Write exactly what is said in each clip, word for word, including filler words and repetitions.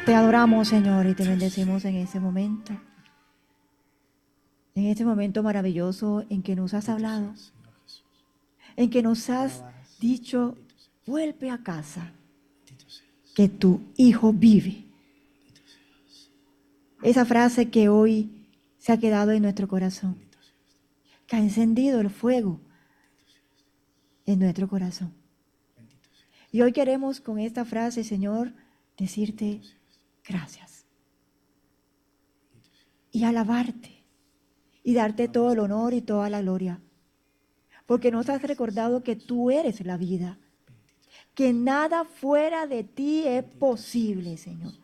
Te adoramos, Señor, y te bendecimos en ese momento. En este momento maravilloso en que nos has hablado, en que nos has dicho, vuelve a casa, que tu Hijo vive. Esa frase que hoy se ha quedado en nuestro corazón, que ha encendido el fuego en nuestro corazón. Y hoy queremos con esta frase, Señor, decirte gracias y alabarte y darte todo el honor y toda la gloria, porque nos has recordado que tú eres la vida, que nada fuera de ti es posible, Señor.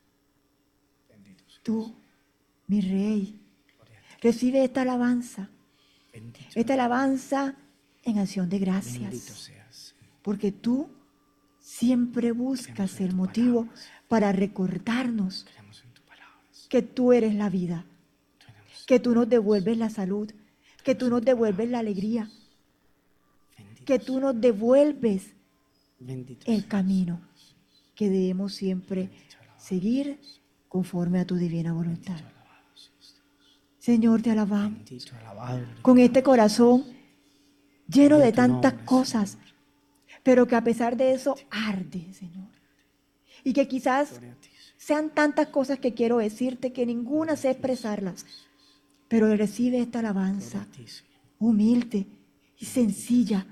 Tú, mi Rey, recibe esta alabanza, esta alabanza en acción de gracias, porque tú siempre buscas el motivo para recordarnos que tú eres la vida, que tú nos devuelves la salud, que tú nos devuelves la alegría, que tú nos devuelves el camino que debemos siempre seguir conforme a tu divina voluntad. Señor, te alabamos con este corazón lleno de tantas cosas, pero que a pesar de eso arde, Señor. Y que quizás sean tantas cosas que quiero decirte que ninguna sé expresarlas, pero recibe esta alabanza humilde y sencilla.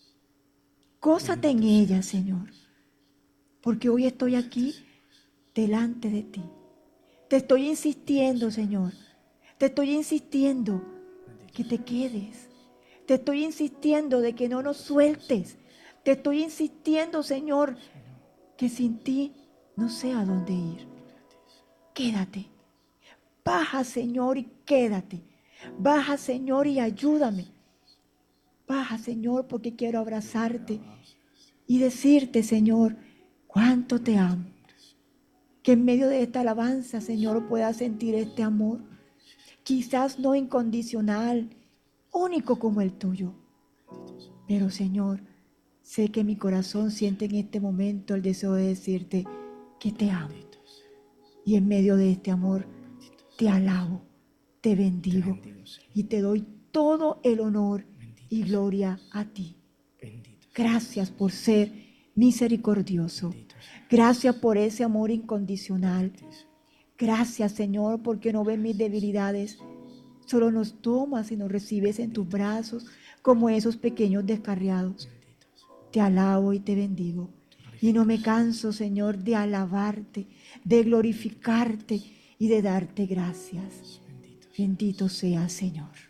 Gózate en ella, Señor, porque hoy estoy aquí delante de ti. Te estoy insistiendo, Señor, te estoy insistiendo que te quedes. Te estoy insistiendo de que no nos sueltes. Te estoy insistiendo, Señor, que sin ti no sé a dónde ir. Quédate. Baja, Señor, y quédate. Baja, Señor, y ayúdame. Baja, Señor, porque quiero abrazarte y decirte, Señor, cuánto te amo. Que en medio de esta alabanza, Señor, pueda sentir este amor. Quizás no incondicional, único como el tuyo. Pero, Señor, sé que mi corazón siente en este momento el deseo de decirte que te amo. Y en medio de este amor, te alabo, te bendigo y te doy todo el honor y gloria a ti. Gracias por ser misericordioso. Gracias por ese amor incondicional. Gracias, Señor, porque no ves mis debilidades. Solo nos tomas y nos recibes en tus brazos como esos pequeños descarriados. Te alabo y te bendigo. Y no me canso, Señor, de alabarte, de glorificarte y de darte gracias. Bendito sea, Señor.